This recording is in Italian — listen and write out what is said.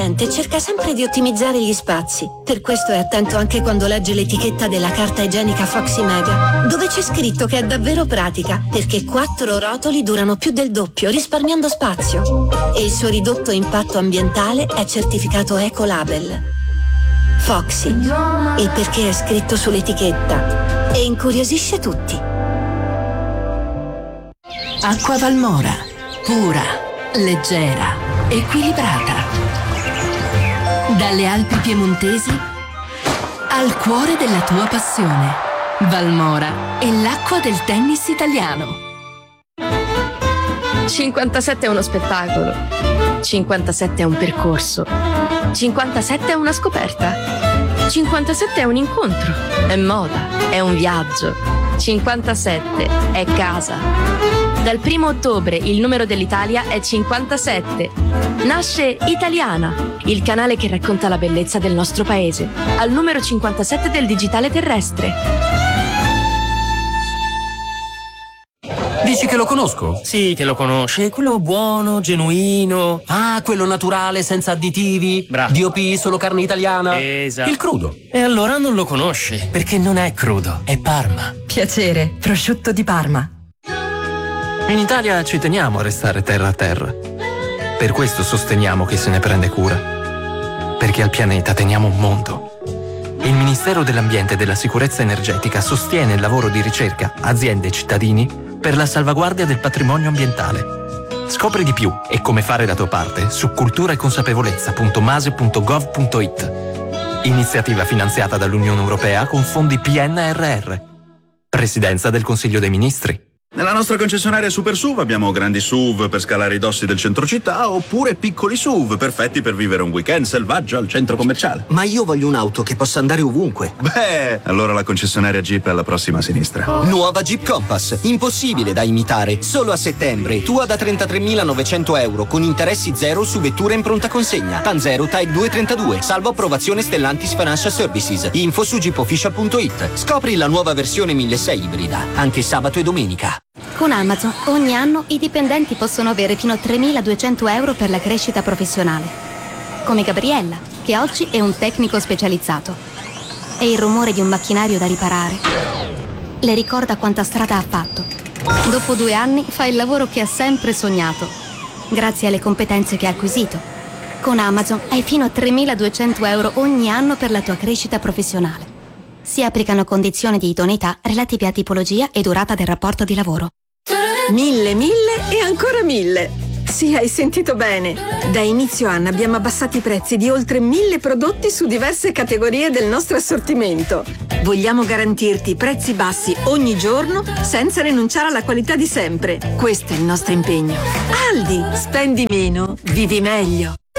Cerca sempre di ottimizzare gli spazi. Per questo è attento anche quando legge l'etichetta della carta igienica Foxy Mega, dove c'è scritto che è davvero pratica, perché 4 rotoli durano più del doppio, risparmiando spazio. E il suo ridotto impatto ambientale è certificato Ecolabel. Foxy, il perché è scritto sull'etichetta e incuriosisce tutti. Acqua Valmora, pura, leggera, equilibrata. Dalle Alpi piemontesi al cuore della tua passione. Valmora è l'acqua del tennis italiano. 57 è uno spettacolo. 57 è un percorso. 57 è una scoperta. 57 è un incontro. È moda, è un viaggio. 57 è casa. Dal 1° ottobre il numero dell'Italia è 57. Nasce Italiana, il canale che racconta la bellezza del nostro paese, al numero 57 del digitale terrestre. Dici che lo conosco? Sì, che lo conosce. Quello buono, genuino. Ah, quello naturale, senza additivi. Bravo. DOP, solo carne italiana. Esatto. Il crudo. E allora non lo conosce, perché non è crudo, è Parma. Piacere, prosciutto di Parma. In Italia ci teniamo a restare terra a terra. Per questo sosteniamo chi se ne prende cura. Perché al pianeta teniamo un mondo. Il Ministero dell'Ambiente e della Sicurezza Energetica sostiene il lavoro di ricerca, aziende e cittadini per la salvaguardia del patrimonio ambientale. Scopri di più e come fare la tua parte su culturaeconsapevolezza.mase.gov.it. Iniziativa finanziata dall'Unione Europea con fondi PNRR. Presidenza del Consiglio dei Ministri. Nella nostra concessionaria Super SUV abbiamo grandi SUV per scalare i dossi del centro città oppure piccoli SUV perfetti per vivere un weekend selvaggio al centro commerciale. Ma io voglio un'auto che possa andare ovunque. Beh, allora la concessionaria Jeep è alla prossima sinistra. Nuova Jeep Compass, impossibile da imitare. Solo a settembre, tua da 33.900 euro con interessi zero su vetture in pronta consegna. Tanzero Type 232, salvo approvazione Stellantis Financial Services. Info su jeepofficial.it. Scopri la nuova versione 1600 ibrida, anche sabato e domenica. Con Amazon ogni anno i dipendenti possono avere fino a 3.200 euro per la crescita professionale. Come Gabriella, che oggi è un tecnico specializzato. E il rumore di un macchinario da riparare le ricorda quanta strada ha fatto. Dopo 2 anni fa il lavoro che ha sempre sognato, grazie alle competenze che ha acquisito. Con Amazon hai fino a 3.200 euro ogni anno per la tua crescita professionale. Si applicano condizioni di idoneità relative a tipologia e durata del rapporto di lavoro. 1000, 1000 e ancora 1000. Sì, hai sentito bene. Da inizio anno abbiamo abbassato i prezzi di oltre 1000 prodotti su diverse categorie del nostro assortimento. Vogliamo garantirti prezzi bassi ogni giorno senza rinunciare alla qualità di sempre. Questo è il nostro impegno. Aldi, spendi meno, vivi meglio.